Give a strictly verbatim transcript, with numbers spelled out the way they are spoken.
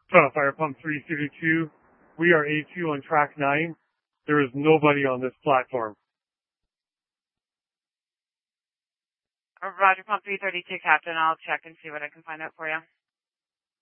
Uh, Fire Pump three thirty-two. We are A two on track nine. There is nobody on this platform. Roger, Pump three thirty-two, Captain. I'll check and see what I can find out for you.